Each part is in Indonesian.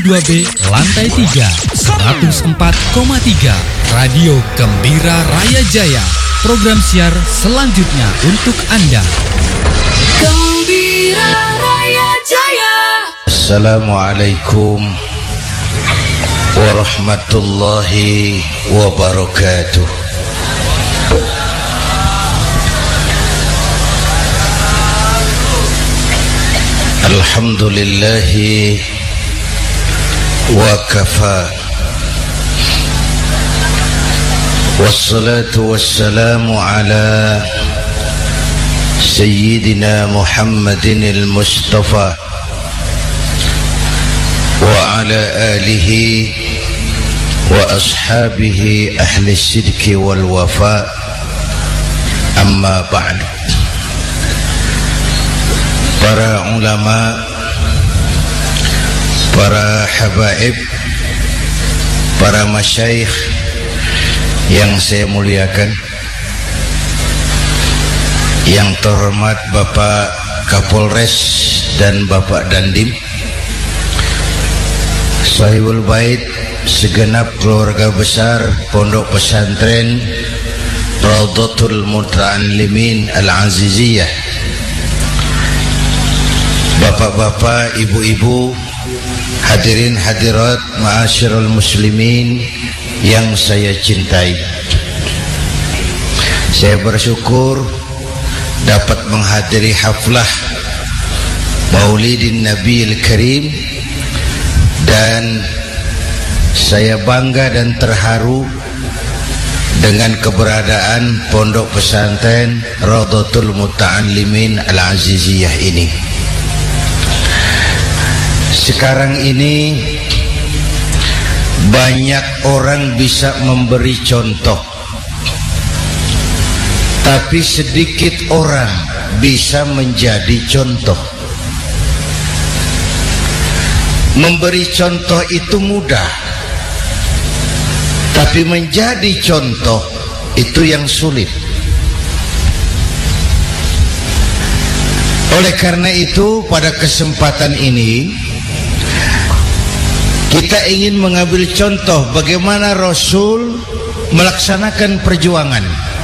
2B, lantai 3, 104,3, Radio Gembira Raya Jaya. Program siar selanjutnya untuk Anda. Gembira Raya Jaya. Assalamualaikum warahmatullahi wabarakatuh. Alhamdulillahi wa kafa. Wassalatu wassalamu ala Sayyidina Muhammadin al-Mustafa wa ala alihi wa ashabihi ahli sidki wal wafa. Amma ba'du. Para ulama, para habaib, para masyayikh yang saya muliakan, yang terhormat Bapak Kapolres dan Bapak Dandim, Sahibul Bait, segenap keluarga besar Pondok Pesantren Raudhatul Muta'allimin Al-Aziziyah, bapak-bapak, ibu-ibu, hadirin hadirat ma'asyiral muslimin yang saya cintai. Saya bersyukur dapat menghadiri haflah Maulidin Nabiil Karim, dan saya bangga dan terharu dengan keberadaan Pondok Pesantren Raudhatul Muta'allimin Al-Aziziyah ini. Sekarang ini banyak orang bisa memberi contoh, tapi sedikit orang bisa menjadi contoh. Memberi contoh itu mudah, tapi menjadi contoh itu yang sulit. Oleh karena itu, pada kesempatan ini kita ingin mengambil contoh bagaimana Rasul melaksanakan perjuangan.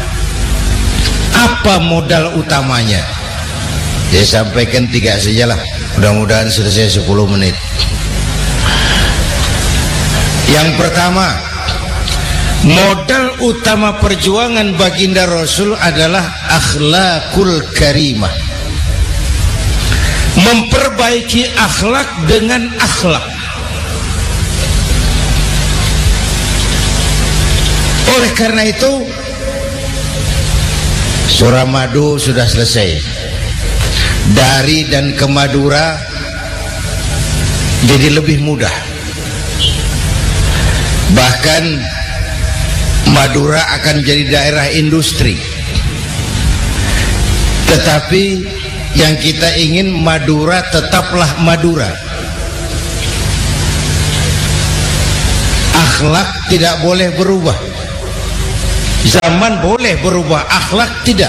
Apa modal utamanya? Saya sampaikan 3 sajalah, mudah-mudahan selesai 10 menit. Yang pertama, modal utama perjuangan baginda Rasul adalah akhlakul karimah. Memperbaiki akhlak dengan akhlak. Oleh karena itu, Suramadu sudah selesai. Dari dan ke Madura jadi lebih mudah. Bahkan Madura akan jadi daerah industri. Tetapi yang kita ingin, Madura tetaplah Madura. Akhlak tidak boleh berubah. Zaman boleh berubah, akhlak tidak.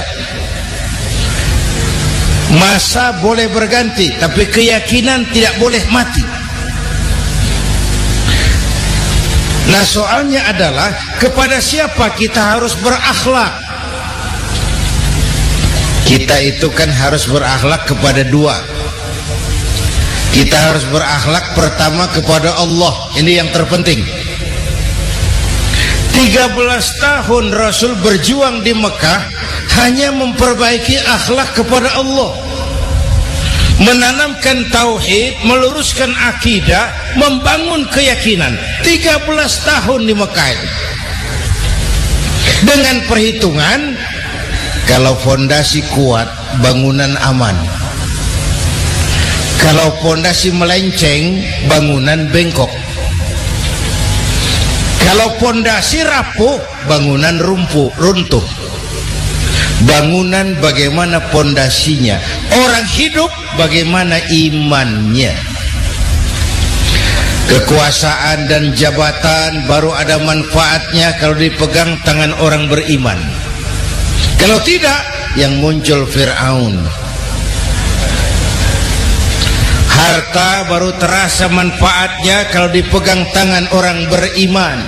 Masa boleh berganti, tapi keyakinan tidak boleh mati. Nah, soalnya adalah kepada siapa kita harus berakhlak. Kita itu kan harus berakhlak kepada dua. Kita harus berakhlak pertama kepada Allah. Ini yang terpenting. 13 tahun Rasul berjuang di Mekah hanya memperbaiki akhlak kepada Allah, menanamkan tauhid, meluruskan akidah, membangun keyakinan. 13 tahun di Mekah itu. Dengan perhitungan, kalau fondasi kuat, bangunan aman. Kalau fondasi melenceng, bangunan bengkok. Kalau fondasi rapuh, bangunan runtuh. Bangunan bagaimana fondasinya? Orang hidup bagaimana imannya? Kekuasaan dan jabatan baru ada manfaatnya kalau dipegang tangan orang beriman. Kalau tidak, yang muncul Fir'aun. Harta baru terasa manfaatnya kalau dipegang tangan orang beriman.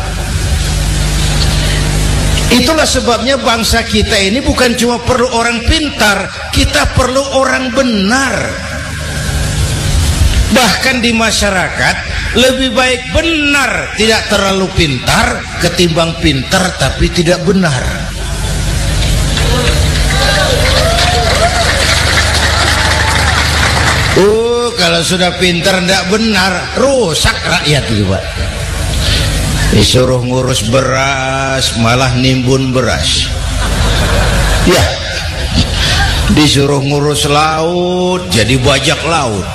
Itulah sebabnya bangsa kita ini bukan cuma perlu orang pintar, kita perlu orang benar. Bahkan di masyarakat lebih baik benar tidak terlalu pintar ketimbang pintar tapi tidak benar. Kalau sudah pintar tidak benar, rusak rakyat itu, Pak. Disuruh ngurus beras malah nimbun beras. Ya, disuruh ngurus laut jadi bajak laut.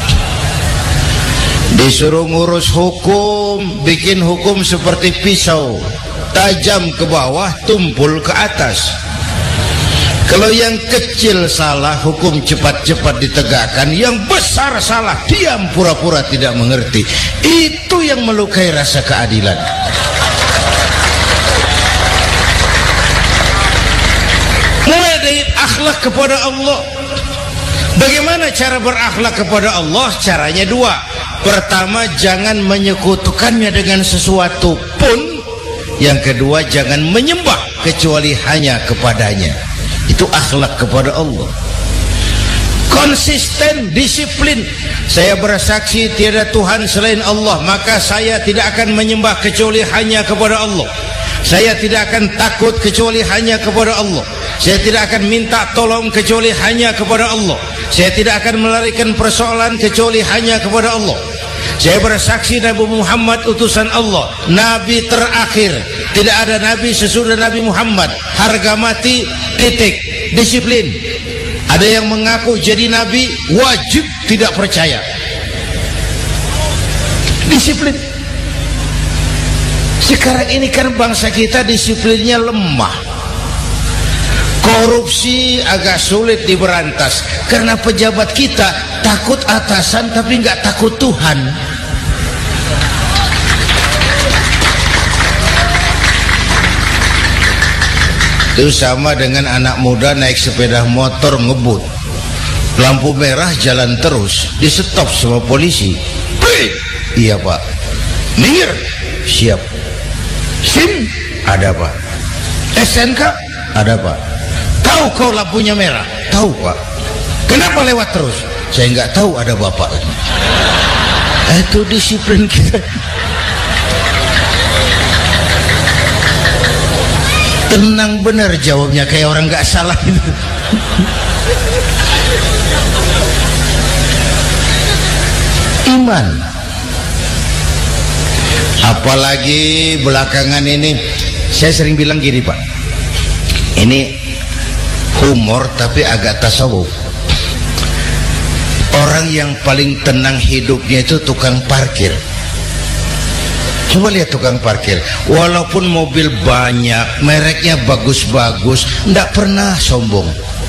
Disuruh ngurus hukum, bikin hukum seperti pisau, tajam ke bawah, tumpul ke atas. Kalau yang kecil salah, hukum cepat-cepat ditegakkan. Yang besar salah, diam pura-pura tidak mengerti. Itu yang melukai rasa keadilan. Mulai dari akhlak kepada Allah. Bagaimana cara berakhlak kepada Allah? Caranya dua. Pertama, jangan menyekutukannya dengan sesuatu pun. Yang kedua, jangan menyembah kecuali hanya kepadanya. Itu akhlak kepada Allah. Konsisten, disiplin. Saya bersaksi tiada Tuhan selain Allah, maka saya tidak akan menyembah kecuali hanya kepada Allah. Saya tidak akan takut kecuali hanya kepada Allah. Saya tidak akan minta tolong kecuali hanya kepada Allah. Saya tidak akan melarikan persoalan kecuali hanya kepada Allah. Saya bersaksi Nabi Muhammad utusan Allah, Nabi terakhir. Tidak ada Nabi sesudah Nabi Muhammad. Harga mati, titik. Disiplin. Ada yang mengaku jadi Nabi, wajib tidak percaya. Disiplin. Sekarang ini kan bangsa kita disiplinnya lemah. Korupsi agak sulit diberantas karena pejabat kita takut atasan tapi nggak takut Tuhan. Itu sama dengan anak muda naik sepeda motor ngebut, lampu merah jalan terus, di stop sama polisi. Iya Pak. Minggir. Siap. SIM ada Pak. SNK ada Pak. Tahu kau lampunya merah? Tahu Pak. Kenapa lewat terus? Saya nggak tahu, ada Bapak. Itu disiplin kita. Tenang benar jawabnya, kayak orang nggak salah itu. Iman. Apalagi belakangan ini saya sering bilang gini Pak, ini humor tapi agak tasawuf. Orang yang paling tenang hidupnya itu tukang parkir. Coba lihat tukang parkir, walaupun mobil banyak, mereknya bagus-bagus, nggak pernah sombong.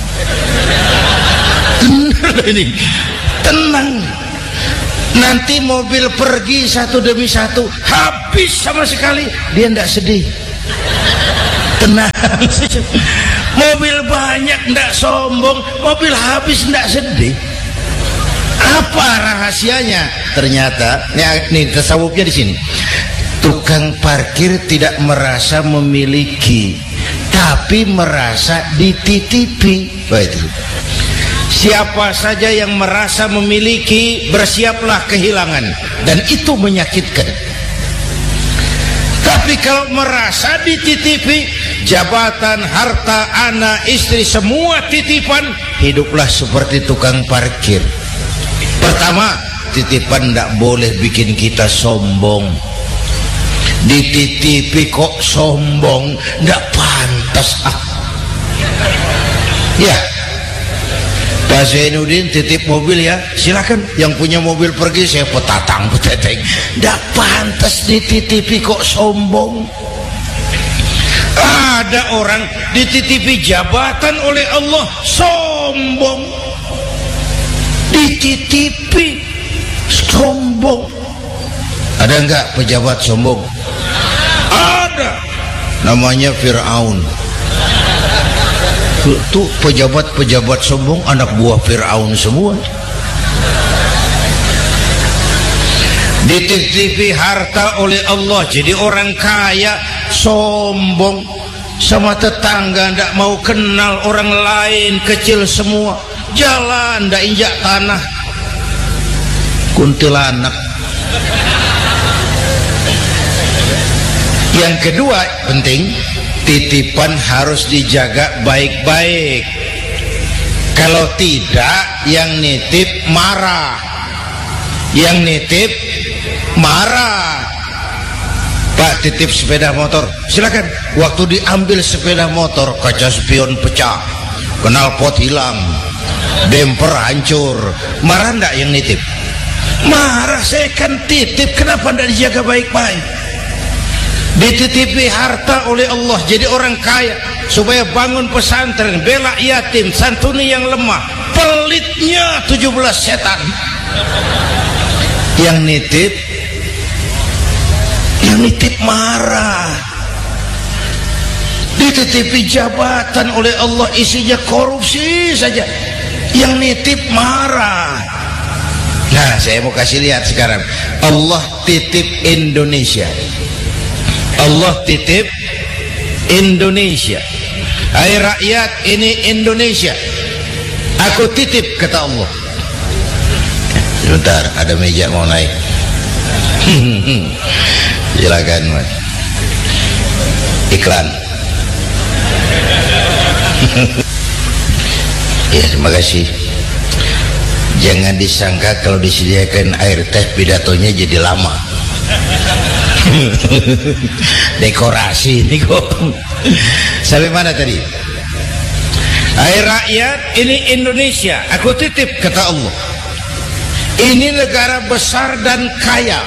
Ini tenang. Nanti mobil pergi satu demi satu, habis sama sekali, dia nggak sedih. Tenang. Mobil banyak nggak sombong, mobil habis nggak sedih. Apa rahasianya? Ternyata, nih tasawufnya di sini. Tukang parkir tidak merasa memiliki, tapi merasa dititipi. Begitu. Siapa saja yang merasa memiliki, bersiaplah kehilangan, dan itu menyakitkan. Tapi kalau merasa dititipi, jabatan, harta, anak, istri, semua titipan, hiduplah seperti tukang parkir. Pertama, titipan tidak boleh bikin kita sombong. Dititipi kok sombong, tidak pantas. Ya, Pak Zainuddin titip mobil ya, silakan. Yang punya mobil pergi, saya petatang peteteng. Tidak pantas dititipi kok sombong. Ada orang dititipi jabatan oleh Allah sombong. Dititipi sombong. Ada enggak pejabat sombong? Ada. Namanya Fir'aun. Itu pejabat-pejabat sombong anak buah Fir'aun semua. dititipi harta oleh Allah jadi orang kaya, sombong sama tetangga, ndak mau kenal orang lain, kecil semua, jalan ndak injak tanah, kuntilanak. Yang kedua penting, titipan harus dijaga baik-baik. Kalau tidak, yang nitip marah, yang nitip marah. Pak, titip sepeda motor, silakan. Waktu diambil sepeda motor, kaca spion pecah, knalpot hilang, bemper hancur, marah ndak yang nitip? Marah. Saya kan titip, kenapa ndak dijaga baik-baik? Dititipi harta oleh Allah jadi orang kaya supaya bangun pesantren, bela yatim, santuni yang lemah, pelitnya 17 setan. Yang nitip marah. Dititipi jabatan oleh Allah isinya korupsi saja, yang nitip marah. Nah, saya mau kasih lihat sekarang, Allah titip Indonesia. Allah titip Indonesia. Hai rakyat, ini Indonesia, aku titip, kata Allah. Sebentar, ada meja mau naik. Silakan, Mas. Iklan. Ya, terima kasih. Jangan disangka kalau disediakan air teh pidatonya jadi lama. Dekorasi ini kok. Sampai mana tadi? Hai rakyat, ini Indonesia, aku titip, kata Allah. Ini negara besar dan kaya.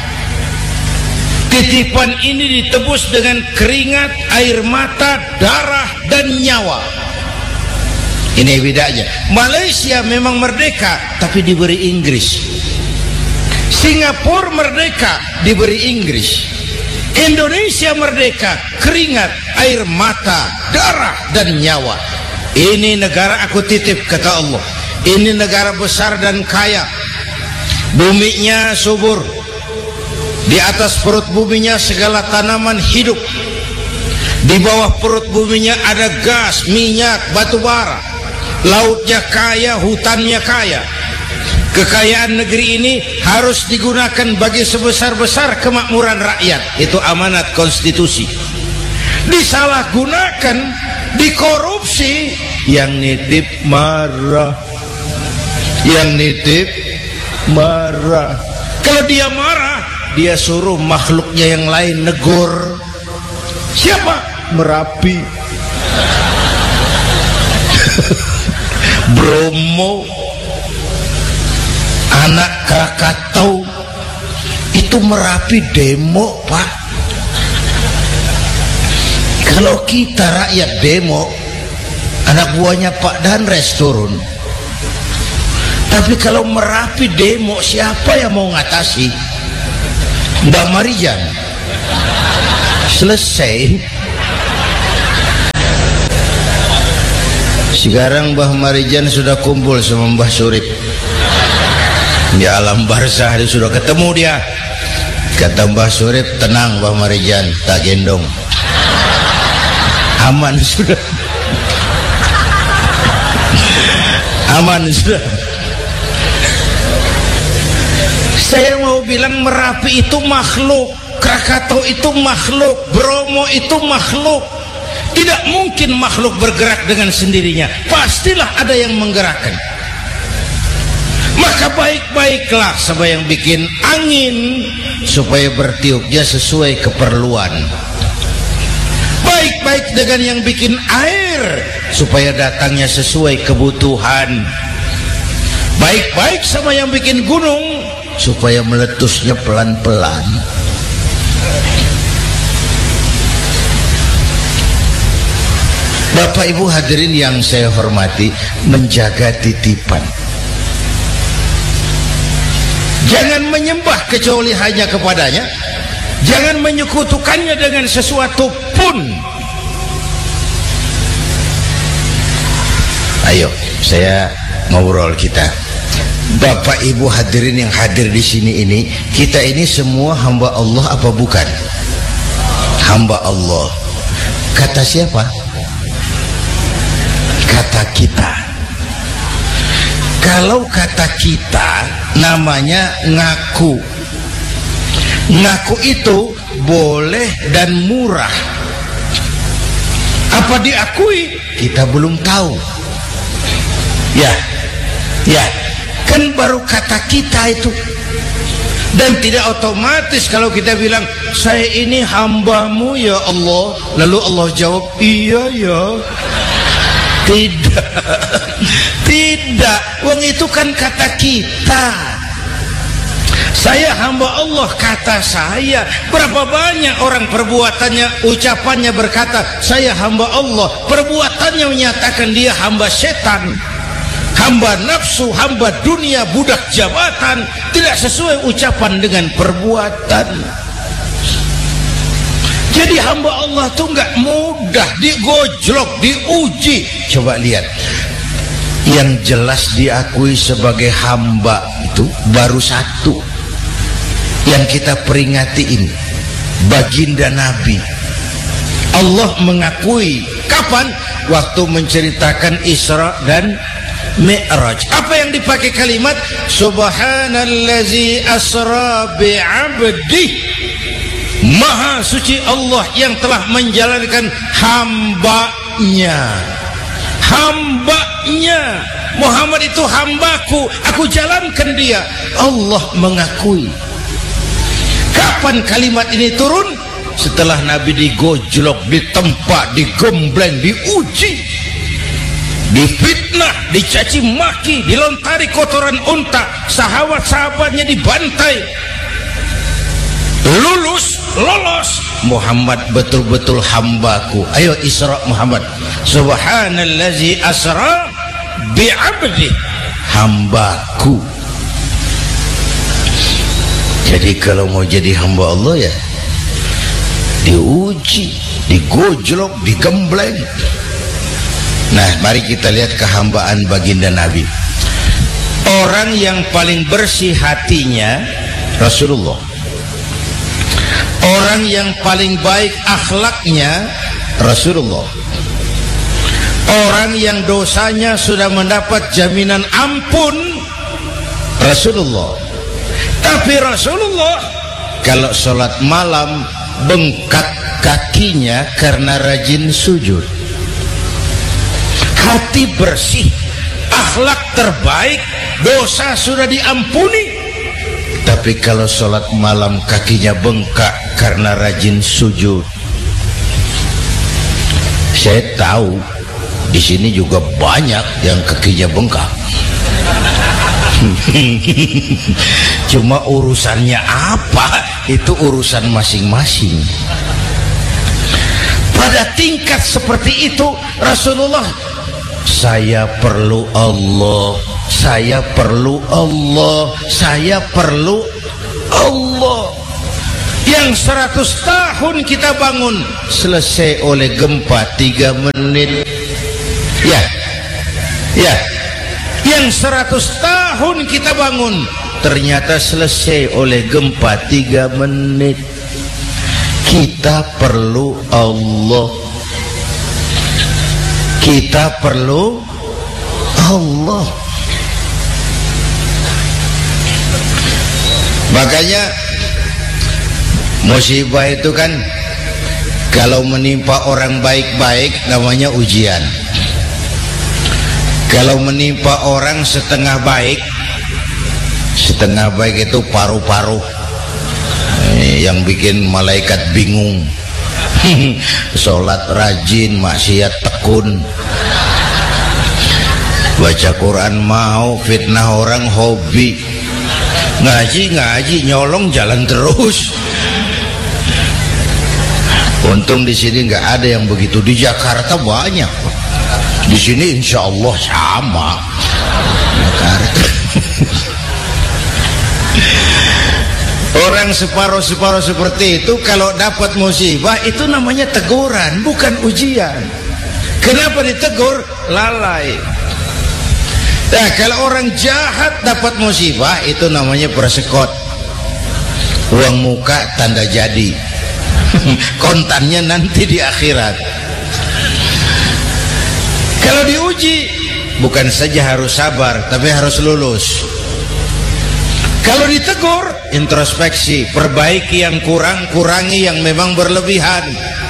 Titipan ini ditebus dengan keringat, air mata, darah, dan nyawa. Ini bedanya. Malaysia memang merdeka, tapi diberi Inggris. Singapura merdeka, diberi Inggris. Indonesia merdeka, keringat, air mata, darah, dan nyawa. Ini negara aku titip, kata Allah. Ini negara besar dan kaya. Buminya subur. Di atas perut buminya segala tanaman hidup. Di bawah perut buminya ada gas, minyak, batu bara. Lautnya kaya, hutannya kaya. Kekayaan negeri ini harus digunakan bagi sebesar-besar kemakmuran rakyat. Itu amanat konstitusi. Disalahgunakan, dikorupsi, yang nitip marah. Yang nitip marah. Kalau dia marah, dia suruh makhluknya yang lain negur. Siapa? Merapi, Bromo, anak Krakatau. Itu Merapi demo, Pak. Kalau kita rakyat demo, anak buahnya Pak Danres turun. Tapi kalau Merapi demo, siapa yang mau ngatasi? Mbak Marijan. Selesai. Sekarang Mbah Marijan sudah kumpul sama Mbah Surip di alam barzah, dia sudah ketemu dia. Kata Mbah Surip, tenang Mbah Marijan, tak gendong, aman sudah. Aman sudah. Saya mau bilang Merapi itu makhluk, Krakatau itu makhluk, Bromo itu makhluk. Tidak mungkin makhluk bergerak dengan sendirinya, pastilah ada yang menggerakkan. Maka baik-baiklah sama yang bikin angin supaya bertiupnya sesuai keperluan. Baik-baik dengan yang bikin air supaya datangnya sesuai kebutuhan. Baik-baik sama yang bikin gunung supaya meletusnya pelan-pelan. Bapak Ibu hadirin yang saya hormati, menjaga titipan. Jangan menyembah kecuali hanya kepadanya. Jangan menyekutukannya dengan sesuatu pun. Ayo, saya ngobrol kita. Bapak Ibu hadirin yang hadir di sini ini, kita ini semua hamba Allah apa bukan? Hamba Allah. Kata siapa? Kata kita. Kalau kata kita namanya ngaku. Ngaku itu boleh dan murah. Apa diakui? Kita belum tahu. Ya, kan baru kata kita itu. Dan tidak otomatis kalau kita bilang saya ini hambamu ya Allah, lalu Allah jawab iya ya. Tidak, wong itu kan kata kita. Saya hamba Allah, kata saya. Berapa banyak orang perbuatannya, ucapannya berkata saya hamba Allah, perbuatannya menyatakan dia hamba setan, hamba nafsu, hamba dunia, budak jabatan. Tidak sesuai ucapan dengan perbuatan. Jadi hamba Allah itu nggak mudah, digojlok, diuji. Coba lihat, yang jelas diakui sebagai hamba itu baru satu yang kita peringati ini, baginda Nabi. Allah mengakui kapan? Waktu menceritakan Isra dan Mi'raj. Apa yang dipakai kalimat? Subhanallazi asra bi'abdih. Maha suci Allah yang telah menjalankan hambanya. Hambanya. Muhammad itu hambaku, aku jalankan dia. Allah mengakui. Kapan kalimat ini turun? Setelah Nabi digojlok, ditempa, digembleng, diuji, difitnah, dicaci maki, dilontari kotoran unta, sahabat-sahabatnya dibantai. Lolos, Muhammad betul-betul hambaku. Ayo Isra Muhammad. Subhanallazi asra bi'abdi, hambaku. Jadi kalau mau jadi hamba Allah ya diuji, digojlok, digembleng. Nah, mari kita lihat kehambaan baginda Nabi. Orang yang paling bersih hatinya Rasulullah. Orang yang paling baik akhlaknya Rasulullah. Orang yang dosanya sudah mendapat jaminan ampun Rasulullah. Tapi Rasulullah kalau sholat malam bengkak kakinya karena rajin sujud. Hati bersih, akhlak terbaik, dosa sudah diampuni. Tapi kalau sholat malam kakinya bengkak karena rajin sujud. Saya tahu di sini juga banyak yang kakinya bengkak. Cuma urusannya apa, itu urusan masing-masing. Pada tingkat seperti itu Rasulullah, saya perlu Allah, saya perlu Allah, saya perlu Allah. Yang 100 tahun kita bangun selesai oleh gempa 3 menit. Ya. Yang 100 tahun kita bangun ternyata selesai oleh gempa 3 menit. Kita perlu Allah. Kita perlu Allah. Makanya musibah itu kan kalau menimpa orang baik-baik namanya ujian. Kalau menimpa orang setengah baik itu paru-paru yang bikin malaikat bingung. Sholat rajin, maksiat tekun, baca Quran mau, fitnah orang hobi, ngaji nyolong jalan terus. Untung di sini nggak ada yang begitu. Di Jakarta banyak. Di sini insya Allah sama. Jakarta. Orang separuh-separuh seperti itu kalau dapat musibah itu namanya teguran, bukan ujian. Kenapa ditegur? Lalai. Nah, kalau orang jahat dapat musibah itu namanya persekot. Uang muka tanda jadi. Kontannya nanti di akhirat. Kalau diuji bukan saja harus sabar, tapi harus lulus. Kalau ditegur, introspeksi, perbaiki yang kurang, kurangi yang memang berlebihan.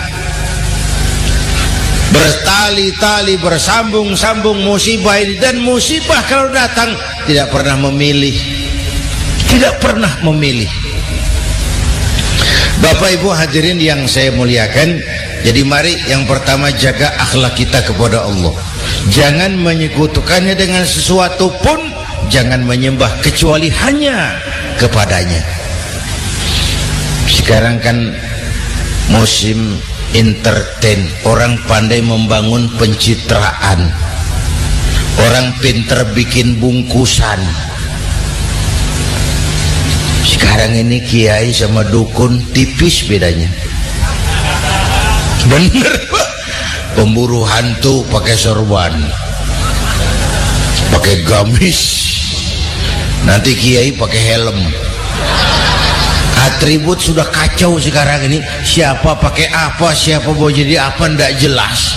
Bertali-tali, bersambung-sambung musibah ini. Dan musibah kalau datang tidak pernah memilih. Tidak pernah memilih. Bapak Ibu hadirin yang saya muliakan, jadi mari yang pertama jaga akhlak kita kepada Allah. Jangan menyekutukannya dengan sesuatu pun, jangan menyembah kecuali hanya kepadanya. Sekarang kan musim entertain, orang pandai membangun pencitraan, orang pinter bikin bungkusan. Sekarang ini kiai sama dukun tipis bedanya. Bener Pak, pemburu hantu pakai sorban, pakai gamis, nanti kiai pakai helm. Atribut sudah kacau sekarang ini. Siapa pakai apa, siapa mau jadi apa, ndak jelas.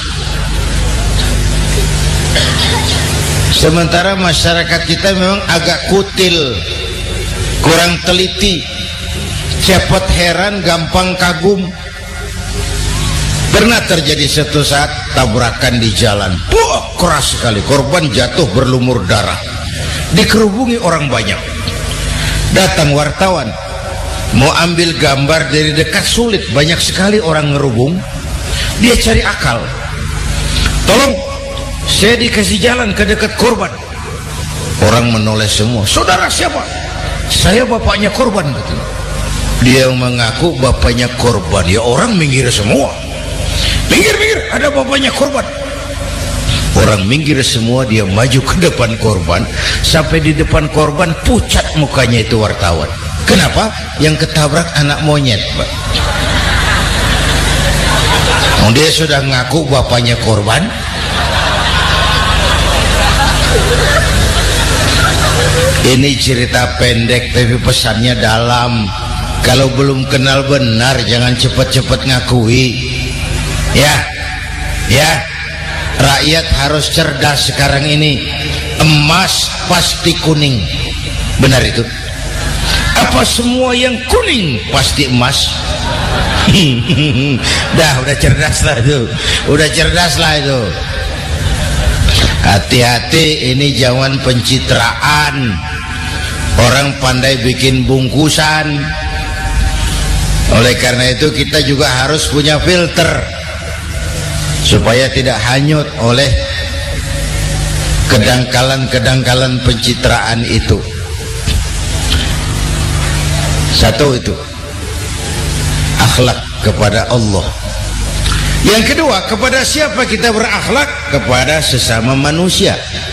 Sementara masyarakat kita memang agak kutil, kurang teliti, cepat heran, gampang kagum. Pernah terjadi satu saat tabrakan di jalan, keras sekali, korban jatuh berlumur darah, dikerubungi orang banyak. Datang wartawan, mau ambil gambar dari dekat sulit, banyak sekali orang ngerubung. Dia cari akal, tolong saya dikasih jalan ke dekat korban. Orang menoleh semua. Saudara siapa? Saya bapaknya korban. Dia mengaku bapaknya korban. Ya orang minggir semua. Minggir, ada bapaknya korban. Orang minggir semua, dia maju ke depan korban. Sampai di depan korban pucat mukanya itu wartawan. Kenapa? Yang ketabrak anak monyet, Pak. Dia sudah ngaku bapaknya korban. Ini cerita pendek tapi pesannya dalam. Kalau belum kenal benar jangan cepat-cepat ngakui. Ya, rakyat harus cerdas sekarang ini. Emas pasti kuning. Benar itu? Apa semua yang kuning pasti emas? Udah cerdas lah itu. Udah cerdas lah itu. Hati-hati, ini zaman pencitraan. Orang pandai bikin bungkusan. Oleh karena itu kita juga harus punya filter supaya tidak hanyut oleh kedangkalan-kedangkalan pencitraan itu. Satu itu akhlak kepada Allah. Yang kedua, kepada siapa kita berakhlak? Kepada sesama manusia.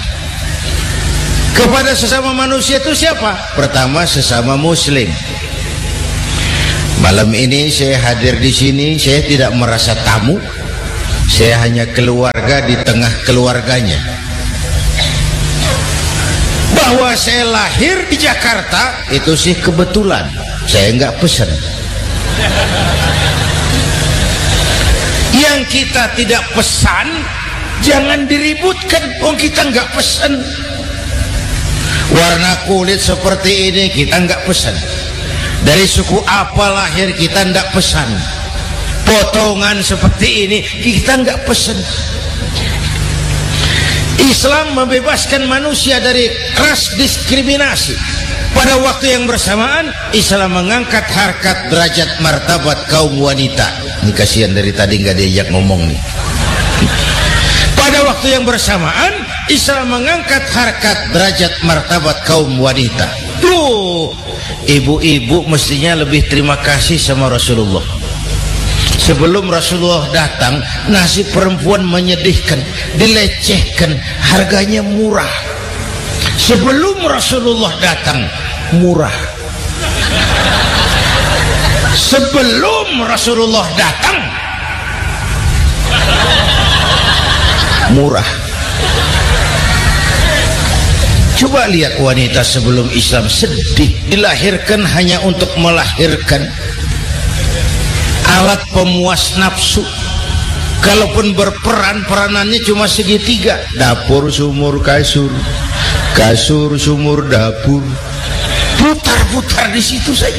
Kepada sesama manusia itu siapa? Pertama, sesama muslim. Malam ini saya hadir di sini, saya tidak merasa tamu. Saya hanya keluarga di tengah keluarganya. Bahwa saya lahir di Jakarta itu sih kebetulan. Saya nggak pesan. Yang kita tidak pesan jangan diributkan. Oh kita nggak pesan. Warna kulit seperti ini kita nggak pesan. Dari suku apa lahir kita nggak pesan. Potongan seperti ini kita nggak pesan. Islam membebaskan manusia dari ras diskriminasi. Pada waktu yang bersamaan Islam mengangkat harkat, derajat, martabat kaum wanita. Ini kasihan dari tadi nggak diajak ngomong nih. Pada waktu yang bersamaan Islam mengangkat harkat, derajat, martabat kaum wanita. Tuh, ibu-ibu mestinya lebih terima kasih sama Rasulullah. Sebelum Rasulullah datang, nasib perempuan menyedihkan, dilecehkan, harganya murah. Sebelum Rasulullah datang, murah. Sebelum Rasulullah datang, murah. Coba lihat wanita sebelum Islam, sedih, dilahirkan hanya untuk melahirkan, alat pemuas nafsu. Kalaupun berperan, peranannya cuma segitiga, dapur sumur kasur, kasur sumur dapur, putar-putar di situ saja.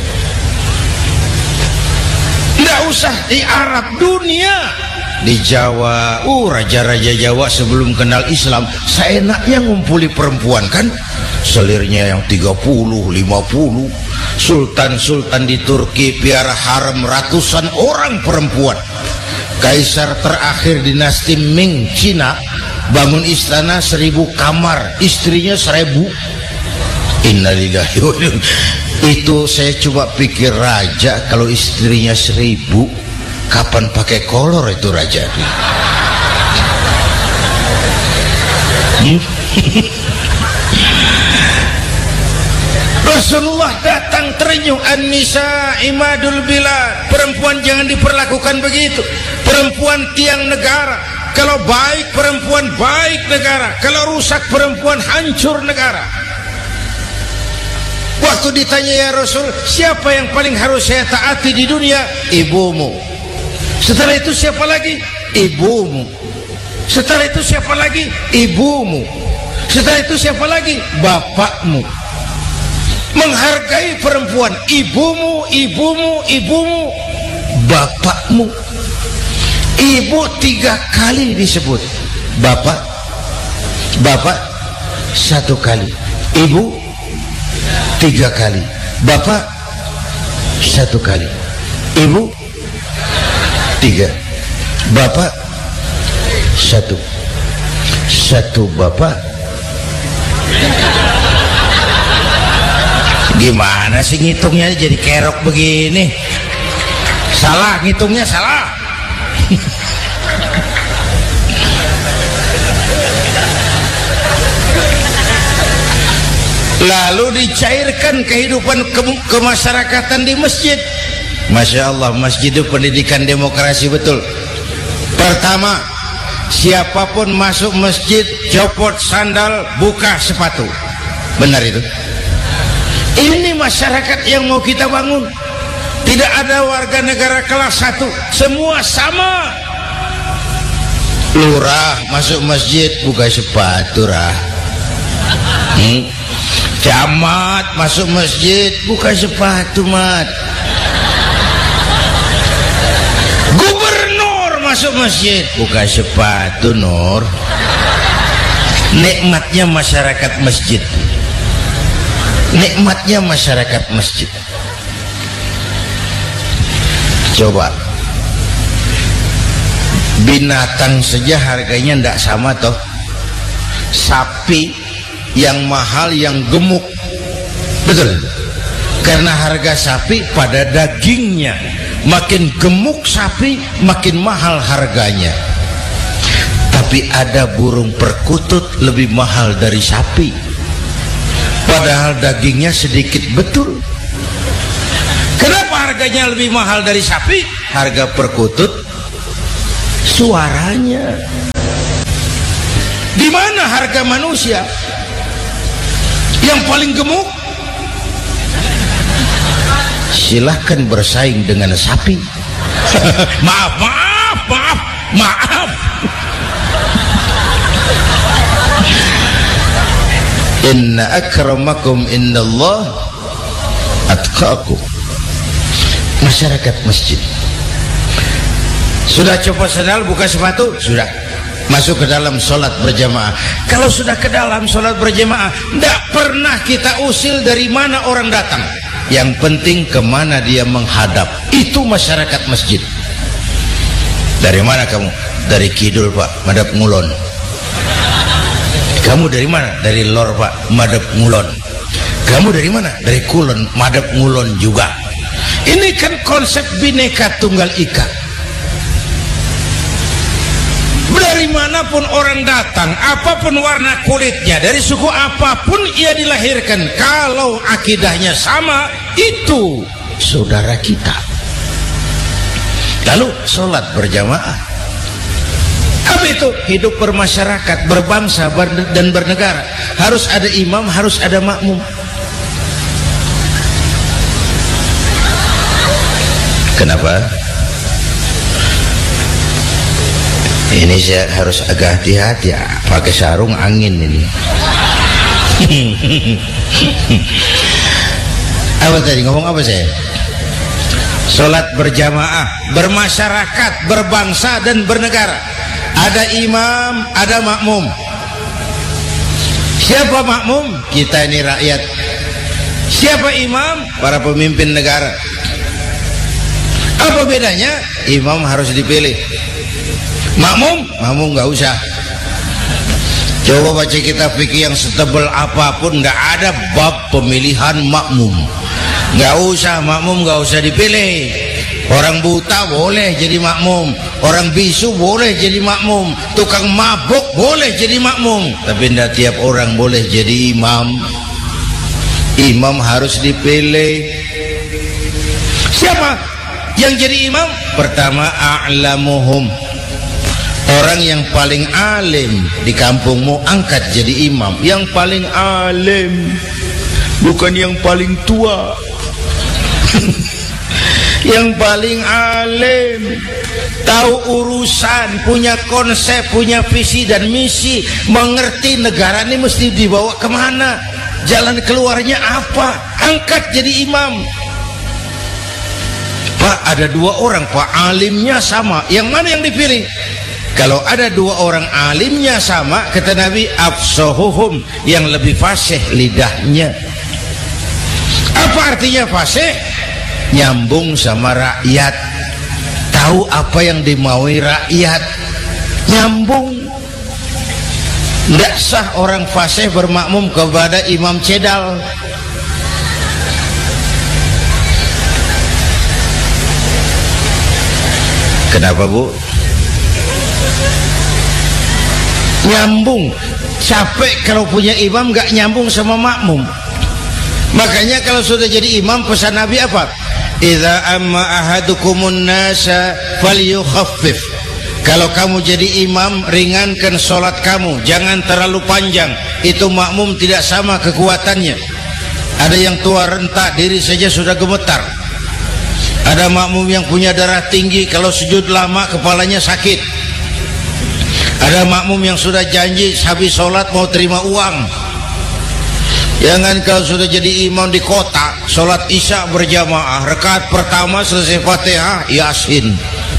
Tidak usah di Arab, dunia. Di Jawa, raja-raja Jawa sebelum kenal Islam seenaknya ngumpuli perempuan kan, selirnya yang 30, 50. Sultan-sultan di Turki piara harem ratusan orang perempuan. Kaisar terakhir dinasti Ming Cina bangun istana 1000 kamar, istrinya 1000. Innalillahi wa inna. Itu saya coba pikir, raja kalau istrinya 1000, kapan pakai kolor itu raja? Rasulullah datang terenyuh, an-nisa imadul bilad. Perempuan jangan diperlakukan begitu. Perempuan tiang negara. Kalau baik perempuan, baik negara. Kalau rusak perempuan, hancur negara. Waktu ditanya, ya Rasul, siapa yang paling harus saya taati di dunia? Ibumu. Setelah itu siapa lagi? Ibumu. Setelah itu siapa lagi? Ibumu. Setelah itu siapa lagi? Bapakmu. Menghargai perempuan, ibumu, ibumu, ibumu, bapakmu. Ibu 3 kali disebut, bapak, bapak 1 kali, ibu 3 kali, bapak 1 kali, ibu 3, bapak 1, 1 bapak. Gimana sih ngitungnya jadi kerok begini? Salah ngitungnya, salah. Lalu dicairkan kehidupan kemasyarakatan di masjid. Masya Allah, masjid itu pendidikan demokrasi betul. Pertama, siapapun masuk masjid copot sandal, buka sepatu. Benar itu? Ini masyarakat yang mau kita bangun. Tidak ada warga negara kelas 1, semua sama. Lurah masuk masjid buka sepatu, rah. Camat masuk masjid buka sepatu, mat. Gubernur masuk masjid buka sepatu, Nur. Nikmatnya masyarakat masjid. Nikmatnya masyarakat masjid. Coba, binatang saja harganya tidak sama toh. Sapi yang mahal, yang gemuk, betul? Karena harga sapi pada dagingnya. Makin gemuk sapi, makin mahal harganya. Tapi ada burung perkutut lebih mahal dari sapi, padahal dagingnya sedikit, betul. Kenapa harganya lebih mahal dari sapi? Harga perkutut suaranya. Di mana harga manusia yang paling gemuk? Silahkan bersaing dengan sapi. Maaf. Inna akramakum indallah atqakum. Masyarakat masjid sudah copot sandal, buka sepatu, sudah masuk ke dalam sholat berjamaah. Kalau sudah ke dalam sholat berjamaah, tidak pernah kita usil dari mana orang datang. Yang penting kemana dia menghadap. Itu masyarakat masjid. Dari mana kamu? Dari kidul, Pak, madhab ngulon. Kamu dari mana? Dari lor, Pak, madhab ngulon. Kamu dari mana? Dari kulon, madhab ngulon juga. Ini kan konsep Bhinneka Tunggal Ika. Dari manapun orang datang, apapun warna kulitnya, dari suku apapun ia dilahirkan, kalau akidahnya sama, itu saudara kita. Lalu sholat berjamaah. Apa itu? Hidup bermasyarakat, berbangsa dan bernegara. Harus ada imam, harus ada makmum. Kenapa? Ini saya harus agak hati-hati ya, pakai sarung angin ini. Apa tadi ngomong apa saya? Sholat berjamaah, bermasyarakat, berbangsa dan bernegara. Ada imam, ada makmum. Siapa makmum? Kita ini rakyat. Siapa imam? Para pemimpin negara. Apa bedanya? Imam harus dipilih. Makmum nggak usah. Coba baca kitab fikih yang setebal apapun, nggak ada bab pemilihan makmum. Nggak usah, makmum nggak usah dipilih. Orang buta boleh jadi makmum, orang bisu boleh jadi makmum, tukang mabuk boleh jadi makmum. Tapi tidak tiap orang boleh jadi imam. Imam harus dipilih. Siapa yang jadi imam? Pertama, a'lamuhum, orang yang paling alim di kampungmu angkat jadi imam. Yang paling alim, bukan yang paling tua. Yang paling alim, tahu urusan, punya konsep, punya visi dan misi, mengerti negara ini mesti dibawa kemana, jalan keluarnya apa, angkat jadi imam. Pak, ada dua orang Pak, alimnya sama, yang mana yang dipilih? Kalau ada dua orang alimnya sama, kata Nabi, afsahuhum, yang lebih fasih lidahnya. Apa artinya fasih? Nyambung sama rakyat, tahu apa yang dimaui rakyat, nyambung. Tidak sah orang fasih bermakmum kepada imam cedal. Kenapa Bu? Nyambung. Capek kalau punya imam gak nyambung sama makmum. Makanya kalau sudah jadi imam, pesan Nabi apa? Idza amma ahadukumun nasa falyukhaffif. Kalau kamu jadi imam, ringankan sholat kamu, jangan terlalu panjang. Itu makmum tidak sama kekuatannya. Ada yang tua renta, diri saja sudah gemetar. Ada makmum yang punya darah tinggi, kalau sujud lama kepalanya sakit. Ada makmum yang sudah janji habis sholat mau terima uang. Jangan kalau sudah jadi imam di kota, sholat isya berjamaah, rakaat pertama selesai Fatihah, Yasin,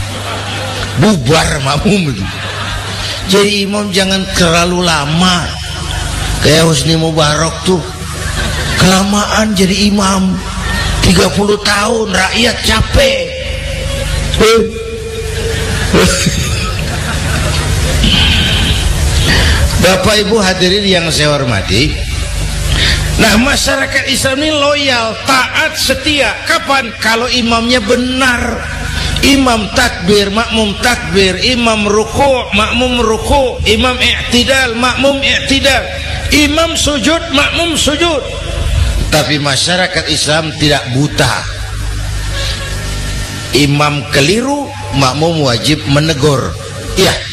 bubar makmum. Jadi imam jangan terlalu lama. Kayak Husni Mubarak tuh, kelamaan jadi imam, 30 tahun, rakyat capek. Bapak Ibu hadirin yang saya hormati, nah masyarakat Islam ini loyal, taat, setia. Kapan? Kalau imamnya benar. Imam takbir, makmum takbir, imam ruku', makmum ruku', imam i'tidal, makmum i'tidal, imam sujud, makmum sujud. Tapi masyarakat Islam tidak buta. Imam keliru, makmum wajib menegur. Iya,